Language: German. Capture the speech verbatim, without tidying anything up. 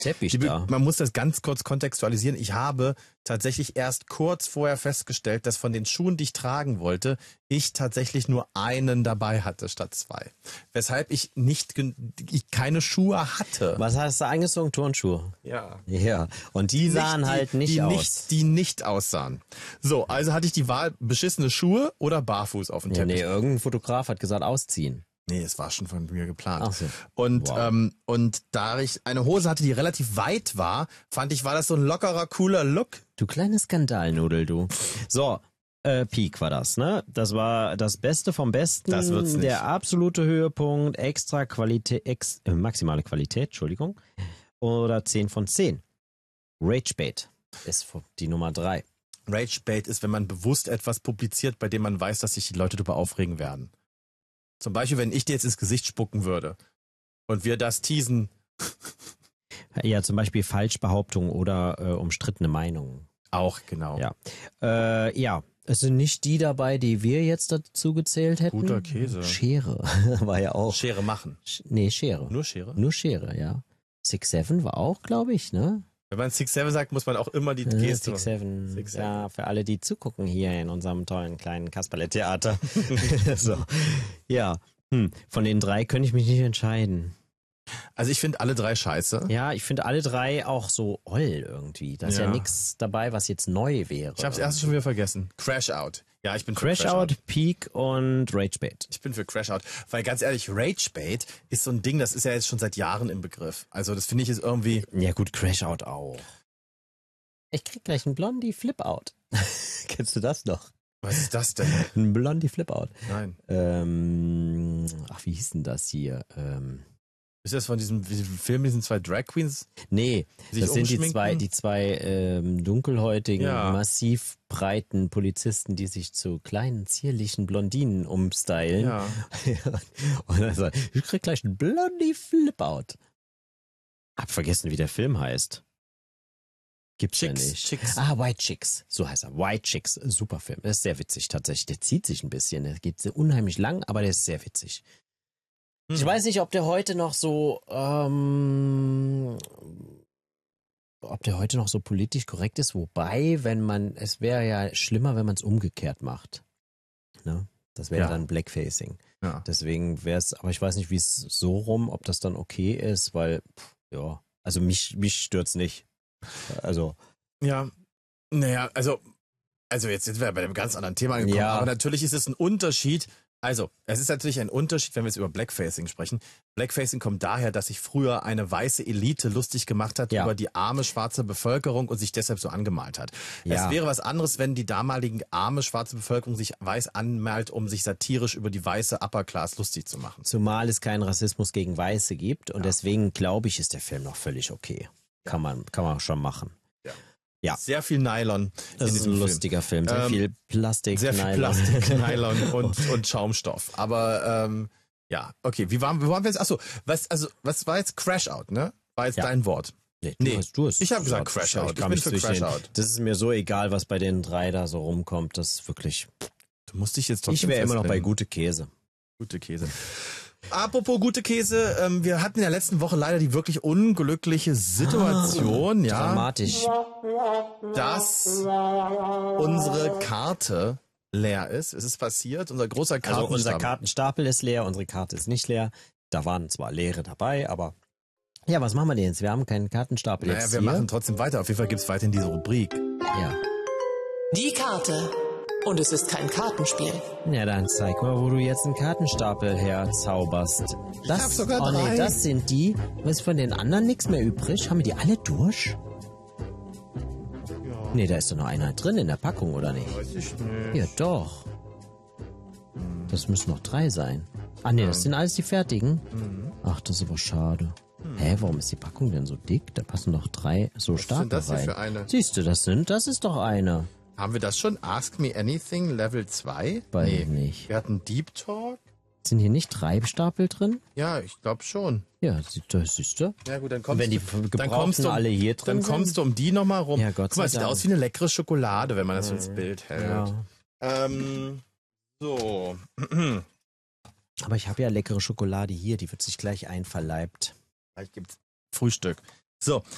Teppich Die, da. man muss das ganz kurz kontextualisieren. Ich habe tatsächlich erst kurz vorher festgestellt, dass von den Schuhen, die ich tragen wollte, ich tatsächlich nur einen dabei hatte statt zwei. Weshalb ich nicht ich keine Schuhe hatte. Was hast du angezogen? Turnschuhe? Ja. Ja. Und die sahen Nicht, die, halt nicht die aus. Nicht, die nicht aussahen. So, also hatte ich die Wahl, beschissene Schuhe oder barfuß auf dem Ja, Teppich. nee, irgendein Fotograf hat gesagt, ausziehen. Nee, es war schon von mir geplant. Ach so. Und, Wow. ähm, und da ich eine Hose hatte, die relativ weit war, fand ich, war das so ein lockerer, cooler Look. Du kleine Skandalnudel, du. So, äh, Peak war das, ne? Das war das Beste vom Besten. Das wird's nicht. Der absolute Höhepunkt, extra Qualität, ex, äh, maximale Qualität, Entschuldigung. Oder zehn von zehn. Ragebait ist die Nummer drei. Ragebait ist, wenn man bewusst etwas publiziert, bei dem man weiß, dass sich die Leute darüber aufregen werden. Zum Beispiel, wenn ich dir jetzt ins Gesicht spucken würde und wir das teasen. Ja, zum Beispiel Falschbehauptungen oder äh, umstrittene Meinungen. Auch, genau. Ja. Äh, ja, es sind nicht die dabei, die wir jetzt dazu gezählt hätten. Guter Käse. Schere war ja auch. Schere machen. Sch- nee, Schere. Nur Schere? Nur Schere, ja. Six Seven war auch, glaube ich, ne? Wenn man Six Seven sagt, muss man auch immer die Geste Six Seven. Six Ja, für alle, die zugucken hier in unserem tollen kleinen Kasperle-Theater. So. Ja. Hm. Von den drei könnte ich mich nicht entscheiden. Also ich finde alle drei scheiße. Ja, ich finde alle drei auch so oll irgendwie. Da ist ja, Ja. nichts dabei, was jetzt neu wäre. Ich habe das erste schon wieder vergessen. Crash Out. Ja, ich bin für Crash, Crash Out, Out. Peak und Ragebait. Ich bin für Crash Out. Weil ganz ehrlich, Ragebait ist so ein Ding, das ist ja jetzt schon seit Jahren im Begriff. Also das finde ich jetzt irgendwie... Ja gut, Crash Out auch. Ich krieg gleich einen Blondie Flip-Out. Kennst du das noch? Was ist das denn? Ein Blondie Flip-Out. Nein. Ähm, ach, wie hieß denn das hier? Ähm, Ist das von diesem, diesem Film, diesen zwei Drag Queens? nee, Sich das sind die umschminken? zwei, die zwei ähm, dunkelhäutigen, Ja. massiv breiten Polizisten, die sich zu kleinen, zierlichen Blondinen umstylen. Ja. Und dann sagt, ich krieg gleich einen Blondie Flip-Out. Hab vergessen, wie der Film heißt. Gibt's ja Chicks, nicht. Chicks. Ah, White Chicks. So heißt er. White Chicks. Super Film. Der ist sehr witzig tatsächlich. Der zieht sich ein bisschen. Der geht sehr unheimlich lang, aber der ist sehr witzig. Hm. Ich weiß nicht, ob der heute noch so, ähm, ob der heute noch so politisch korrekt ist. Wobei, wenn man, es wäre ja schlimmer, wenn man es umgekehrt macht. Ne? Das wäre Ja. dann Blackfacing. Ja. Deswegen wäre es, aber ich weiß nicht, wie es so rum, ob das dann okay ist, weil, pff, ja, also mich, mich stört's nicht. Also, Ja, naja, also, also jetzt sind wir bei einem ganz anderen Thema angekommen, Ja. aber natürlich ist es ein Unterschied. Also, es ist natürlich ein Unterschied, wenn wir jetzt über Blackfacing sprechen. Blackfacing kommt daher, dass sich früher eine weiße Elite lustig gemacht hat Ja. über die arme schwarze Bevölkerung und sich deshalb so angemalt hat. Ja. Es wäre was anderes, wenn die damaligen arme schwarze Bevölkerung sich weiß anmalt, um sich satirisch über die weiße Upper Class lustig zu machen. zumal es keinen Rassismus gegen Weiße gibt und Ja. deswegen glaube ich, ist der Film noch völlig okay. Kann man, kann man schon machen. Ja. Sehr viel Nylon Das in ist diesem ein Film. lustiger Film. Sehr Ähm, viel Plastik, Sehr viel Nylon. Plastik, Nylon und, und Schaumstoff. Aber ähm, ja, okay, wie waren, wie waren wir jetzt? Achso, was, also, was war jetzt Crash Out, ne? War jetzt Ja. dein Wort. Nee, Nee, du hast, du hast ich hab gesagt gesagt, Crash Out. Ich kann bin mich für zwischen Crash den- Out. Das ist mir so egal, was bei den drei da so rumkommt. Das ist wirklich. Du musst dich jetzt Ich trotzdem wäre immer noch bei festlegen. gute Käse. Gute Käse. Apropos gute Käse, ähm, wir hatten in der letzten Woche leider die wirklich unglückliche Situation, ja, Dramatisch. dass unsere Karte leer ist. Es ist passiert, unser großer Also Kartenstapel. unser Kartenstapel ist leer, unsere Karte ist nicht leer. Da waren zwar leere dabei, aber ja, was machen wir denn jetzt? Wir haben keinen Kartenstapel Naja, jetzt wir hier. machen trotzdem weiter. Auf jeden Fall gibt's weiterhin diese Rubrik. Ja. Die Karte. Und es ist kein Kartenspiel. Ja, dann zeig mal, wo du jetzt einen Kartenstapel herzauberst. Das, hab sogar oh nee, drei. das sind die. Was ist von den anderen nichts mehr übrig? Haben wir die alle durch? Ja. Nee, da ist doch noch einer drin in der Packung, oder nicht? Weiß ich nicht. Ja, doch. Das müssen noch drei sein. Ah, nee, das sind alles die fertigen. Mhm. Ach, das ist aber schade. Hä, warum ist die Packung denn so dick? Da passen noch drei so Was Stapel sind das hier rein. für eine? Siehst du, das sind, das ist doch eine. Haben wir das schon? Ask Me Anything Level zwei? Weiß Nee. nicht. Wir hatten Deep Talk? Sind hier nicht drei Stapel drin? Ja, ich glaube schon. Ja, sie- das siehst du. Ja gut, dann Und kommst wenn die du, gebrauchten dann kommst du, alle hier drin dann kommst du um die nochmal rum. Ja, Gott Guck mal, sei es sieht Dank. aus wie eine leckere Schokolade, wenn man das so ins Bild hält. Ja. Ähm, so. Aber ich habe ja leckere Schokolade hier, die wird sich gleich einverleibt. Vielleicht gibt's Frühstück. So,